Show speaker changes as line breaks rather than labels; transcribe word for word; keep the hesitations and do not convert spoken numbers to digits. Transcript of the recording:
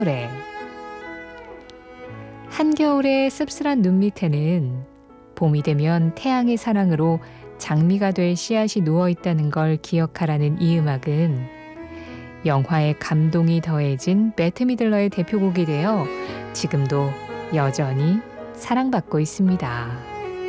그래. 한겨울의 씁쓸한 눈 밑에는 봄이 되면 태양의 사랑으로 장미가 될 씨앗이 누워 있다는 걸 기억하라는 이 음악은 영화의 감동이 더해진 배트 미들러의 대표곡이 되어 지금도 여전히 사랑받고 있습니다.